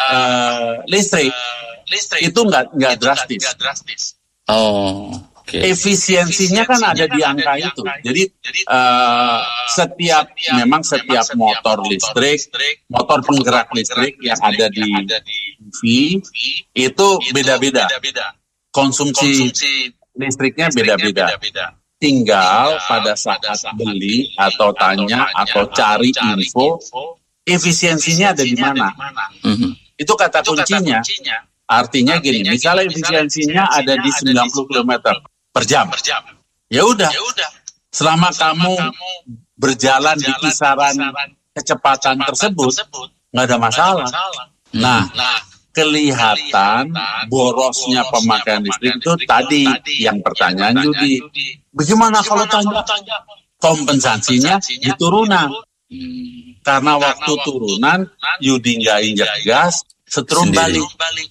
listrik itu nggak drastis. Oh, oke. Efisiensinya kan ada di angka itu. Jadi setiap motor listrik, motor penggerak listrik yang ada di EV itu beda-beda. Konsumsi listriknya beda-beda. Tinggal pada saat beli atau tanya atau cari info, efisiensinya ada di mana. Itu kata kuncinya. Artinya gini, misalnya efisiensinya ada di 90 km per jam. Ya udah. Selama kamu berjalan di kisaran kecepatan tersebut, nggak ada masalah. Nah, kelihatan borosnya pemakaian listrik itu tadi yang pertanyaan Yudi. Bagaimana kalau tanya kompensasinya di turunan? Karena waktu turunan Yudi nggak injak gas, setrum balik.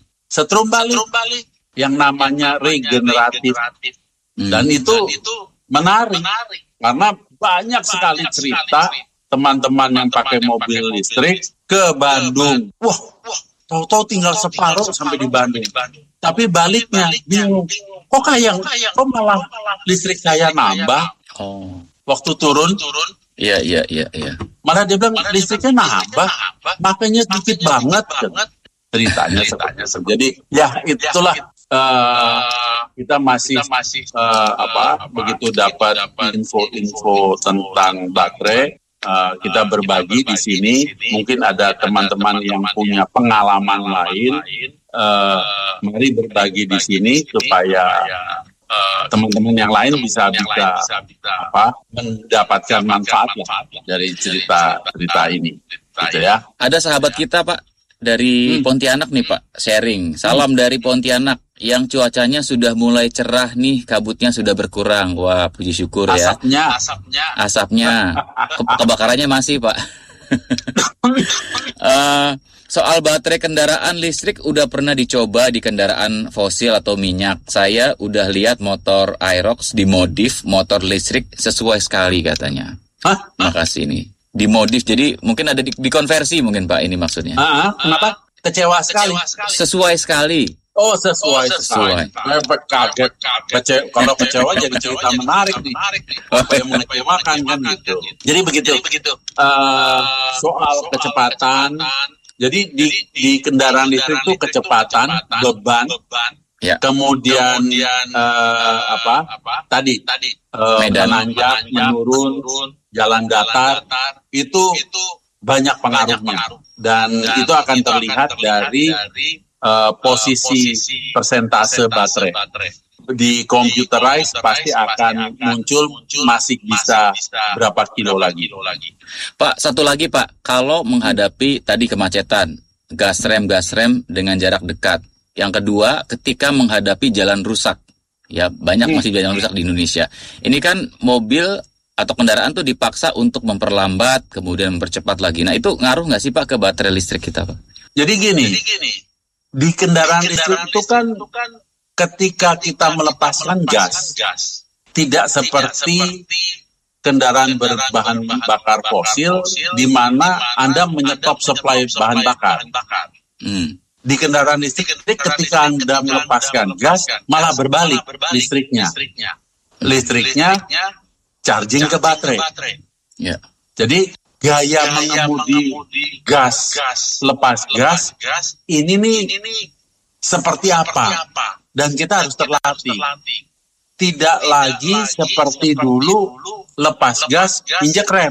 Yang namanya regeneratif. Dan itu menarik. Karena banyak sekali cerita teman-teman yang pakai mobil listrik ke Bandung. Wah, tahu-tahu tinggal separuh sampai di Bandung. Tapi baliknya bingung. Kok malah listrik saya nambah? Waktu turun. Iya. Malah dia bilang listriknya nambah. Makanya dikit banget. Ceritanya seperti itu. Jadi ya itulah kita masih begitu dapat info-info tentang baterai. Kita berbagi di sini. Mungkin ada teman-teman yang punya pengalaman lain. Mari berbagi di sini supaya teman-teman yang lain bisa mendapatkan manfaat dari cerita ini. Gitu ya. Ada sahabat kita Pak dari Pontianak nih Pak, sharing. Salam dari Pontianak yang cuacanya sudah mulai cerah nih, kabutnya sudah berkurang. Wah, puji syukur ya. Asapnya. Kebakarannya masih Pak. Soal baterai kendaraan listrik udah pernah dicoba di kendaraan fosil atau minyak. Saya udah lihat motor Aerox dimodif motor listrik sesuai sekali katanya. Makasih nih. Dimodif, jadi mungkin ada dikonversi mungkin Pak ini maksudnya. Kenapa? Kecewa sekali. Sesuai sekali. Oh, sesuai. Kaget. Kalau kecewa jadi cerita menarik nih. Apa yang mengecewakan kan gitu. Jadi begitu. Soal kecepatan. Jadi di kendaraan listrik itu kecepatan, beban. Ya. Kemudian tadi menanjak, menurun, jalan datar itu banyak pengaruhnya dan itu akan terlihat dari posisi persentase baterai. Di computerize pasti akan muncul masih bisa berapa kilo lagi. Pak, satu lagi Pak, kalau menghadapi tadi kemacetan, gas rem dengan jarak dekat. Yang kedua, ketika menghadapi jalan rusak, ya banyak masih jalan rusak di Indonesia. Ini kan mobil atau kendaraan tuh dipaksa untuk memperlambat, kemudian mempercepat lagi. Nah itu ngaruh nggak sih Pak ke baterai listrik kita Pak? Jadi gini, di kendaraan listrik itu kan ketika kita melepaskan gas, tidak seperti kendaraan berbahan bakar fosil, di mana Anda menyetop supply bahan bakar. Di kendaraan listrik ketika Anda melepaskan gas malah berbalik listriknya charging ke baterai. Ya. Jadi gaya mengemudi gas lepas gas ini nih seperti apa, dan kita harus terlatih. Tidak lagi seperti dulu lepas gas injek rem.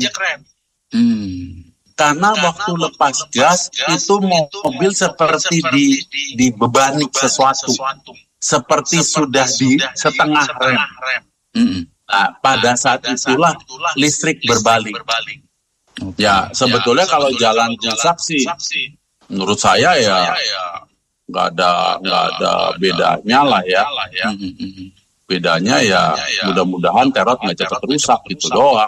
Karena waktu lepas gas itu mobil seperti dibebani sesuatu, seperti sudah di setengah rem. Nah, pada saat itulah listrik berbalik. Ya sebetulnya kalau jalan rusak sih, menurut saya ya nggak ada bedanya lah ya. Bedanya ya mudah-mudahan terot nggak cepat rusak gitu doang.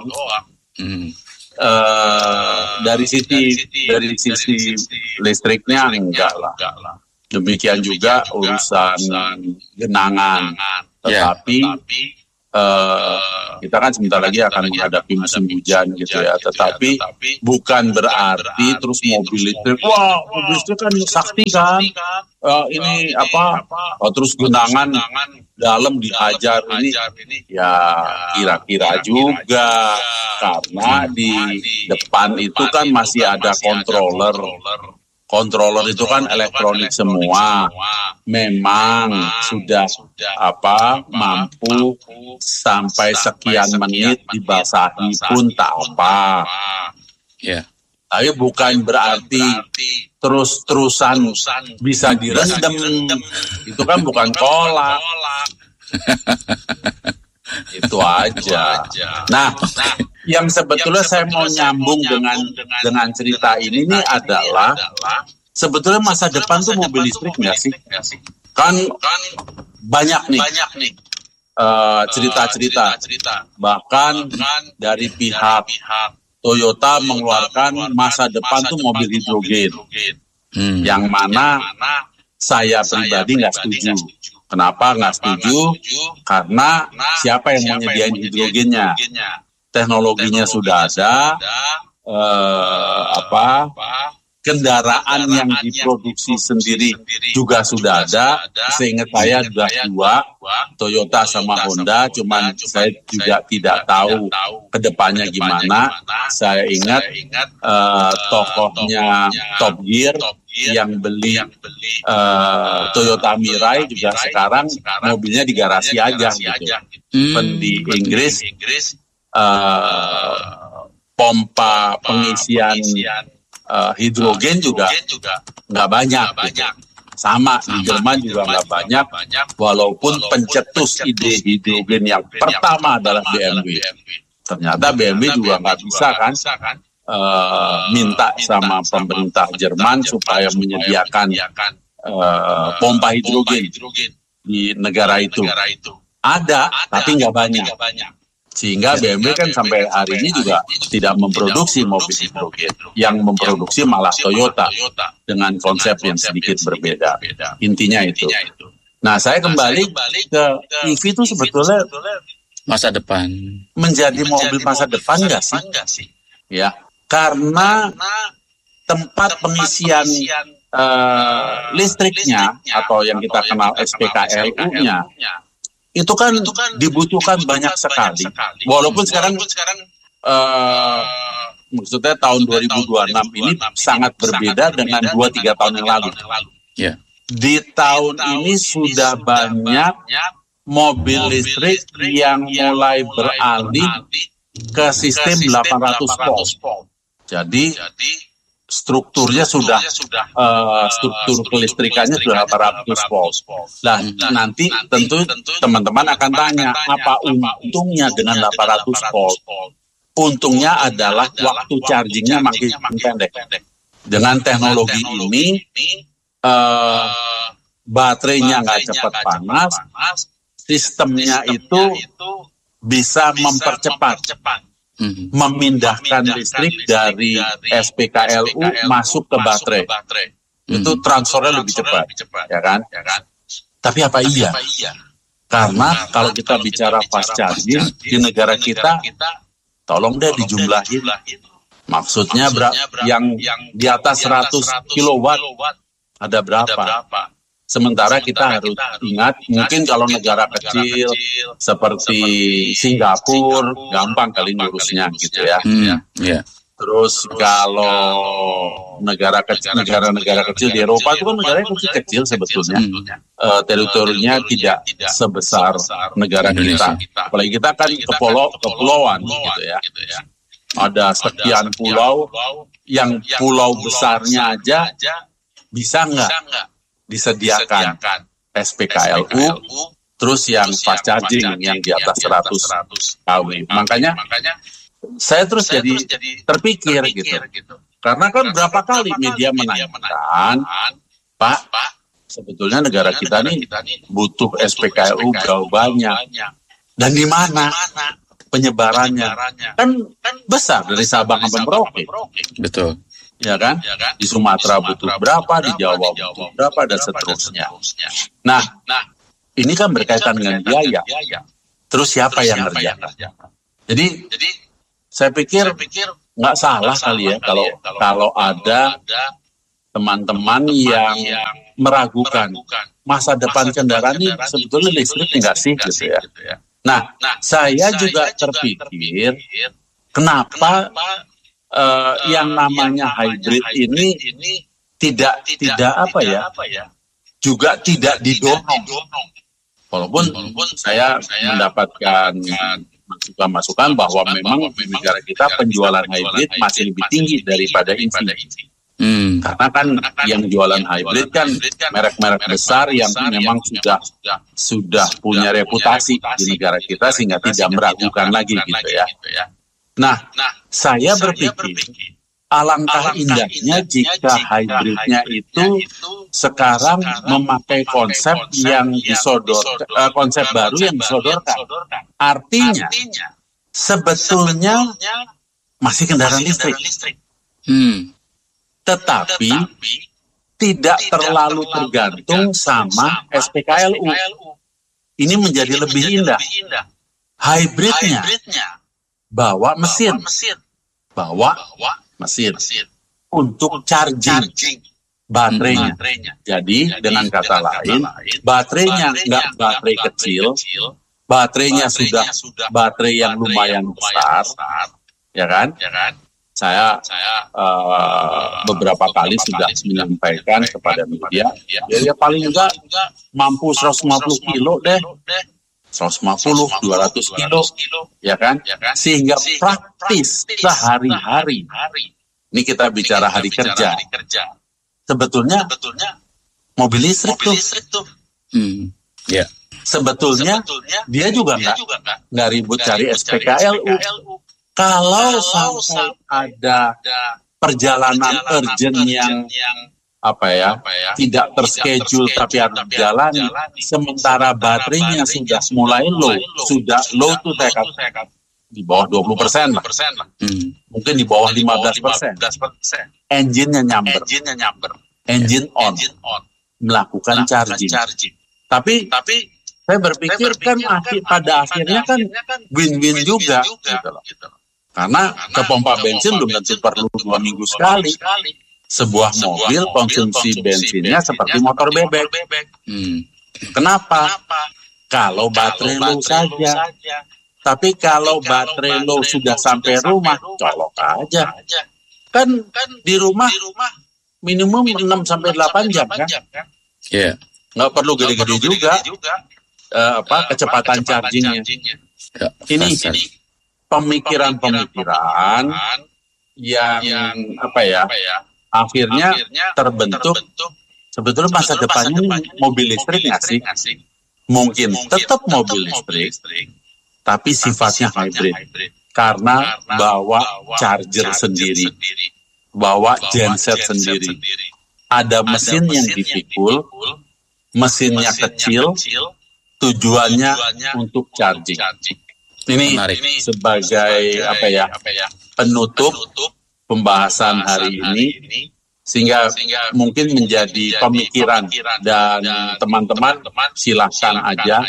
Dari sisi listriknya enggak lah. Demikian juga urusan genangan. Tetapi kita kan sebentar lagi akan menghadapi musim hujan gitu ya, tetapi bukan berarti terus mobil listrik, wah mobil listrik kan sakti kan, ini apa, terus genangan dalam dihajar ini, ya kira-kira juga, karena di depan itu kan masih ada controller itu kan elektronik semua. Memang sudah mampu sampai sekian menit dibasahi pun tak apa. Ya. Tapi bukan berarti terus-terusan bisa direndam. Itu kan bukan kolak. Itu aja. Nah, yang sebetulnya saya mau nyambung dengan cerita ini adalah sebetulnya masa depan tuh mobil listrik nggak sih? Kan banyak nih cerita-cerita. Bahkan dari pihak Toyota mengeluarkan masa depan tuh mobil hidrogen. Yang mana saya pribadi nggak setuju. Kenapa nggak setuju? Karena siapa yang mau nyediain hidrogennya? Teknologinya sudah ada, kendaraan yang diproduksi sendiri juga sudah ada. Seingat saya sudah dua, Toyota sama Honda, cuman saya juga tidak tahu kedepannya gimana. Saya ingat tokohnya Top Gear yang beli Toyota Mirai juga sekarang mobilnya di garasi aja gitu. Di Inggris pompa pengisian hidrogen juga nggak banyak gitu. Sama di Jerman juga nggak banyak, walaupun pencetus ide hidrogen yang pertama adalah BMW. Ternyata BMW juga nggak bisa kan minta sama pemerintah Jerman supaya menyediakan pompa hidrogen di negara itu. Ada, tapi nggak banyak. Sehingga BMW kan sampai hari ini juga tidak memproduksi mobil hidrogen. Yang memproduksi malah Toyota dengan konsep yang sedikit berbeda. Intinya itu. Nah, saya kembali ke EV itu sebetulnya masa depan. Menjadi mobil masa depan nggak sih? Ya, karena tempat pengisian listriknya atau yang kita kenal SPKLU-nya itu kan dibutuhkan banyak sekali. Walaupun sekarang maksudnya tahun 2026 ini sangat berbeda dengan 2-3 tahun yang lalu. Yeah. Di tahun ini sudah banyak mobil listrik yang mulai beralih ke sistem 800 volt. Jadi strukturnya sudah struktur kelistrikannya sudah 800 volt. Nah, nanti tentu teman-teman akan tanya, apa untungnya dengan 800 volt? Untungnya adalah waktu chargingnya makin pendek. Dengan teknologi ini, baterainya nggak cepat panas, sistemnya itu bisa mempercepat. Memindahkan listrik dari SPKLU masuk ke baterai. Itu transfernya lebih cepat, ya kan? Tapi apa iya? Karena kalau kita bicara fast charging di negara kita, tolong deh dijumlahin. Maksudnya yang di atas 100 kilowatt ada berapa? Sementara kita harus ingat, mungkin kalau negara kecil seperti Singapura, gampang kali ngurusnya gitu ya. Terus kalau negara-negara kecil di Eropa itu kan negara kecil sebetulnya. Teritorinya tidak sebesar negara kita. Apalagi kita kan kepulauan gitu ya. Ada sekian pulau, yang pulau besarnya aja bisa nggak disediakan SPKLU, terus yang fast charging yang di atas 100 kW. Makanya saya terus jadi terpikir gitu. Karena kan berapa kali media menanyakan, Pak, sebetulnya negara kita nih butuh SPKLU berapa banyak. Dan di mana penyebarannya? Kan besar dari Sabang sampai Merauke. Betul. Ya kan? Di Sumatera butuh berapa, di Jawa butuh berapa, dan seterusnya. Nah, ini kan berkaitan dengan biaya. Terus siapa yang ngerjakan? Jadi saya pikir nggak salah kali ya kalau ada teman-teman yang meragukan masa depan kendaraan ini sebetulnya listrik enggak sih gitu ya. Nah, saya juga terpikir kenapa yang namanya hybrid ini tidak apa ya, juga tidak didorong. Walaupun saya mendapatkan masukan bahwa memang di negara kita penjualan hybrid masih lebih tinggi daripada EV. Karena kan yang jualan hybrid kan merek-merek besar yang memang sudah punya reputasi di negara kita sehingga tidak meragukan lagi gitu ya. Nah, saya berpikir alangkah indahnya jika hybridnya itu sekarang memakai konsep yang konsep baru yang disodorkan. Artinya sebetulnya masih kendaraan listrik. Tetapi tidak terlalu tergantung sama SPKLU. Ini menjadi lebih indah. Hybridnya bawa mesin untuk charging baterainya. Jadi dengan kata lain, baterainya nggak baterai kecil, baterainya sudah baterai yang lumayan besar, ya kan? Saya beberapa kali sudah menyampaikan kepada media, ya paling enggak mampu 150 kilo deh, 150, 200 kilo, ya kan? Sehingga praktis sehari-hari. Ini kita bicara hari kerja. Sebetulnya mobil listrik tuh. Sebetulnya dia juga nggak ribut cari SPKLU. Kalau sampai ada perjalanan urgent yang tidak terschedule tapi harus dijalani, sementara baterainya sudah mulai low tuh saya katakan di bawah 20% lah. Mungkin di bawah 15%. Engine-nya nyamber. Engine on. Melakukan charging. Tapi saya berpikir kan pada akhirnya kan win-win juga gitu loh. Karena ke pompa bensin belum tentu perlu 2 minggu sekali. Sebuah mobil konsumsi bensinnya seperti motor bebek. Kenapa? Kalau baterai low saja. Tapi kalau baterai low sudah sampai rumah, colok aja. Kan di rumah minimum 6-8 jam kan? Iya. Nggak perlu gede-gede juga. Kecepatan chargingnya. Ini pemikiran-pemikiran yang akhirnya terbentuk. Sebetulnya masa depannya mobil listrik nggak sih? Mungkin tetap mobil listrik, tapi sifatnya hybrid. Karena bawa charger sendiri, bawa genset sendiri. Ada mesin yang dipikul, mesinnya kecil, tujuannya untuk charging. Ini sebagai penutup pembahasan hari ini, sehingga mungkin menjadi pemikiran dan teman-teman silakan aja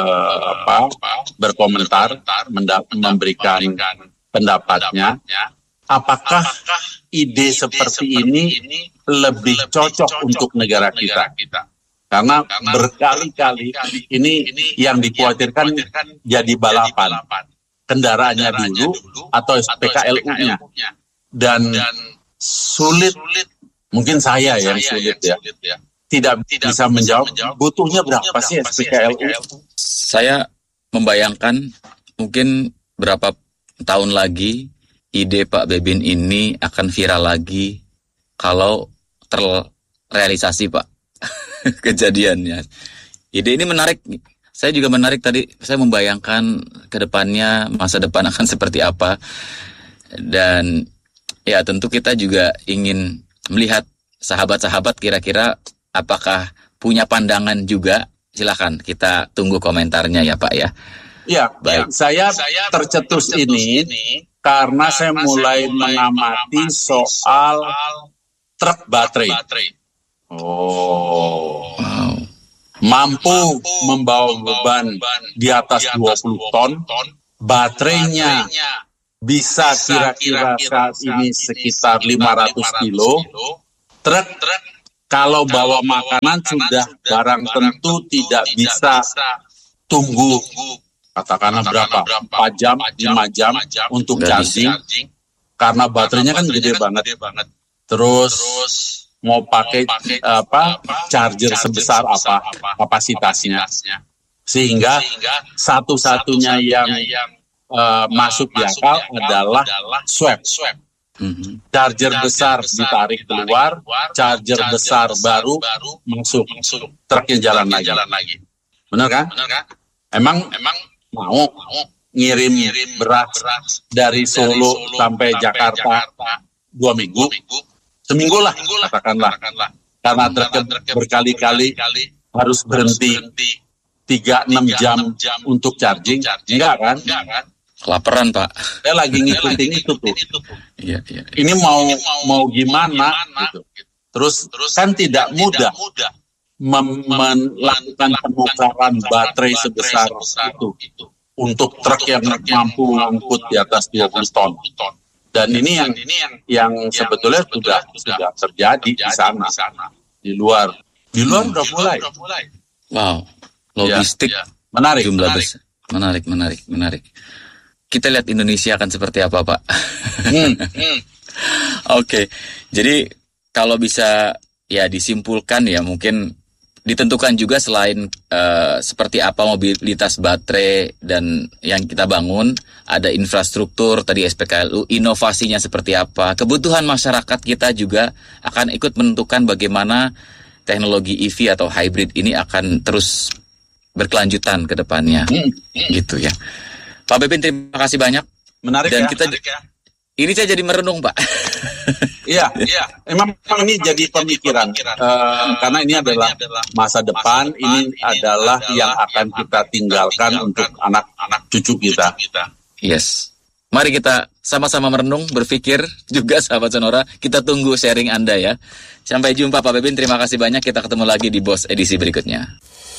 berkomentar, memberikan pendapatnya. Apakah ide seperti ini lebih cocok untuk negara kita? Karena berkali-kali ini yang dikhawatirkan jadi balapan. Kendaraannya dulu atau SPKLU-nya. Dan sulit, mungkin saya yang sulit ya. Tidak bisa menjawab butuhnya berapa sih SPKLU? Saya membayangkan mungkin berapa tahun lagi ide Pak Bebin ini akan viral lagi kalau terrealisasi, Pak. Kejadiannya. Ide ini menarik. Saya juga menarik tadi. Saya membayangkan ke depannya, masa depan akan seperti apa. Dan ya tentu kita juga ingin melihat sahabat-sahabat kira-kira apakah punya pandangan juga. Silakan kita tunggu komentarnya ya Pak ya. Ya, baik. Saya tercetus ini karena saya mulai mengamati soal truk baterai. Wow. mampu membawa beban di atas 20 ton, baterainya bisa kira-kira saat ini sekitar 500 kilo, truk kalau bawa makanan sudah barang tentu tidak bisa tunggu katakanlah berapa, 4 jam, 5 jam untuk charging, karena baterainya kan gede banget. Terus mau pakai charger sebesar apa kapasitasnya, sehingga satu-satunya yang masuk di akal adalah swap. Charger besar ditarik keluar, charger besar baru masuk, truknya jalan lagi. Benar kan? Emang mau ngirim beras dari Solo sampai Jakarta 2 minggu? Seminggu lah katakanlah, karena truk berkali-kali harus berhenti 3-6 jam untuk charging, enggak kan? Kelaparan, Pak. Saya lagi ngikutin itu tuh. Iya. Ini mau gimana gitu. Terus kan tidak mudah melakukan penukaran baterai sebesar itu untuk truk yang mampu mengangkut di atas 20 ton. Dan ini yang sebetulnya sudah terjadi di sana, di luar udah mulai. Wow, logistik menarik. Jumlah besar. Menarik. Kita lihat Indonesia akan seperti apa, Pak. Oke, jadi kalau bisa ya disimpulkan ya mungkin ditentukan juga selain seperti apa mobilitas baterai dan yang kita bangun, ada infrastruktur tadi SPKLU, inovasinya seperti apa, kebutuhan masyarakat kita juga akan ikut menentukan bagaimana teknologi EV atau hybrid ini akan terus berkelanjutan ke depannya, gitu ya. Pak Bebin, terima kasih banyak. Menarik dan ya. Kita ini saya jadi merenung, Pak. Iya. Emang ini jadi pemikiran. Karena ini adalah masa depan, ini adalah yang akan kita tinggalkan untuk anak-anak cucu kita. Yes. Mari kita sama-sama merenung, berpikir juga, sahabat Sonora. Kita tunggu sharing Anda ya. Sampai jumpa, Pak Bebin. Terima kasih banyak. Kita ketemu lagi di BOS edisi berikutnya.